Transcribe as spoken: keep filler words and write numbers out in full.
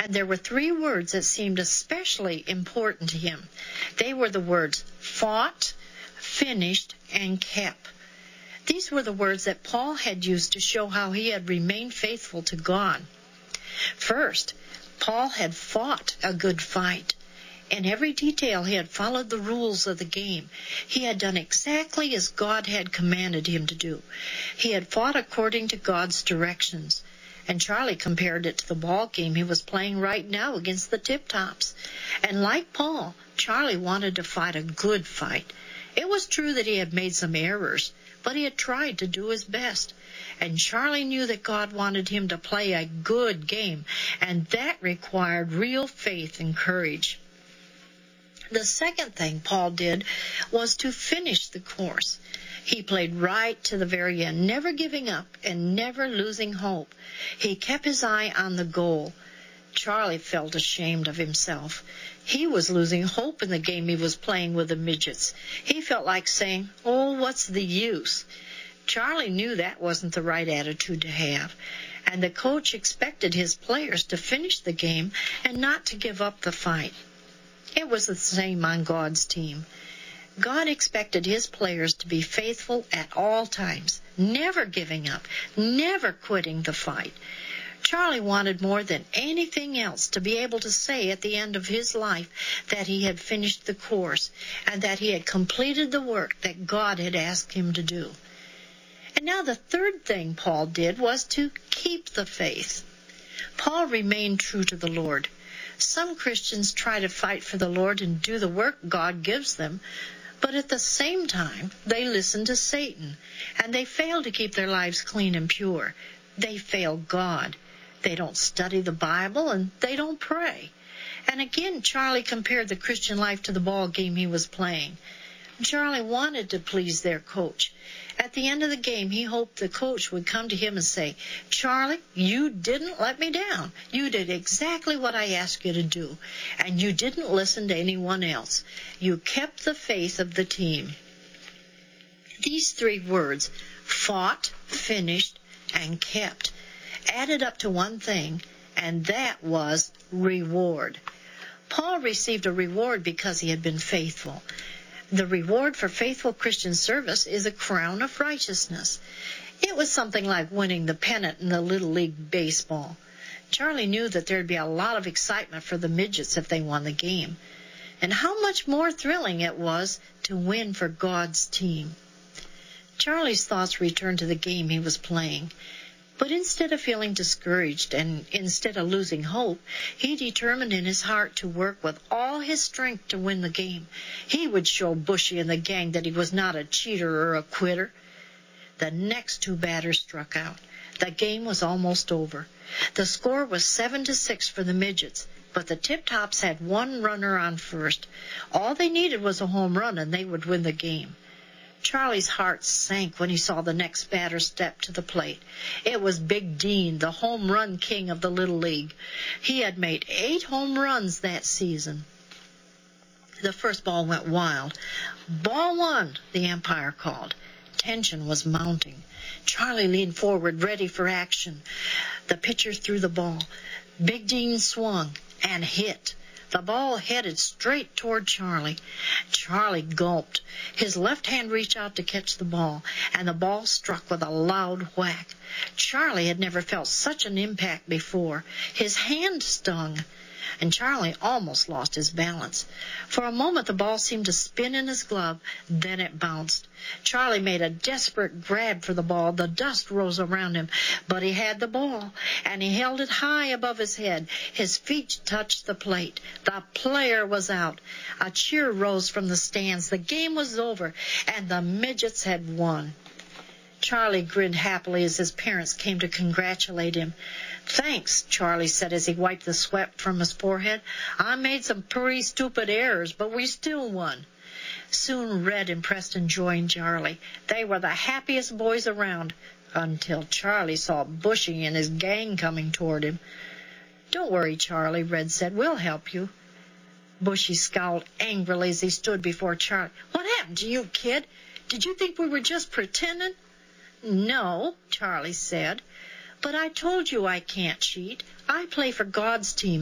And there were three words that seemed especially important to him. They were the words fought, finished, and kept. These were the words that Paul had used to show how he had remained faithful to God. First, Paul had fought a good fight. In every detail, he had followed the rules of the game. He had done exactly as God had commanded him to do. He had fought according to God's directions. And Charlie compared it to the ball game he was playing right now against the Tip Tops. And like Paul, Charlie wanted to fight a good fight. It was true that he had made some errors, but he had tried to do his best. And Charlie knew that God wanted him to play a good game, and that required real faith and courage. The second thing Paul did was to finish the course. He played right to the very end, never giving up and never losing hope. He kept his eye on the goal. Charlie felt ashamed of himself. He was losing hope in the game he was playing with the midgets. He felt like saying, "Oh, what's the use?" Charlie knew that wasn't the right attitude to have, and the coach expected his players to finish the game and not to give up the fight. It was the same on God's team. God expected his players to be faithful at all times, never giving up, never quitting the fight. Charlie wanted more than anything else to be able to say at the end of his life that he had finished the course and that he had completed the work that God had asked him to do. And now the third thing Paul did was to keep the faith. Paul remained true to the Lord. Some Christians try to fight for the Lord and do the work God gives them, but at the same time, they listen to Satan, and they fail to keep their lives clean and pure. They fail God. They don't study the Bible, and they don't pray. And again, Charlie compared the Christian life to the ball game he was playing. Charlie wanted to please their coach. At the end of the game, he hoped the coach would come to him and say, "Charlie, you didn't let me down. You did exactly what I asked you to do, and you didn't listen to anyone else. You kept the faith of the team." These three words, fought, finished, and kept, added up to one thing, and that was reward. Paul received a reward because he had been faithful. The reward for faithful Christian service is a crown of righteousness. It was something like winning the pennant in the Little League baseball. Charlie knew that there'd be a lot of excitement for the midgets if they won the game, and how much more thrilling it was to win for God's team. Charlie's thoughts returned to the game he was playing. But instead of feeling discouraged and instead of losing hope, he determined in his heart to work with all his strength to win the game. He would show Bushy and the gang that he was not a cheater or a quitter. The next two batters struck out. The game was almost over. The score was seven to six for the midgets, but the Tip Tops had one runner on first. All they needed was a home run, and they would win the game. Charlie's heart sank when he saw the next batter step to the plate. It was Big Dean, the home run king of the Little League. He had made eight home runs that season. The first ball went wild. "Ball one," the umpire called. Tension was mounting. Charlie leaned forward, ready for action. The pitcher threw the ball. Big Dean swung and hit. The ball headed straight toward Charlie. Charlie gulped. His left hand reached out to catch the ball, and the ball struck with a loud whack. Charlie had never felt such an impact before. His hand stung, and Charlie almost lost his balance. For a moment, the ball seemed to spin in his glove. Then it bounced. Charlie made a desperate grab for the ball. The dust rose around him, but he had the ball, and he held it high above his head. His feet touched the plate. The player was out. A cheer rose from the stands. The game was over, and the midgets had won. Charlie grinned happily as his parents came to congratulate him. "Thanks," Charlie said as he wiped the sweat from his forehead. "I made some pretty stupid errors, but we still won." Soon Red and Preston joined Charlie. They were the happiest boys around until Charlie saw Bushy and his gang coming toward him. "Don't worry, Charlie," Red said. "We'll help you." Bushy scowled angrily as he stood before Charlie. "What happened to you, kid? Did you think we were just pretending?" "No," Charlie said. "But I told you I can't cheat. I play for God's team,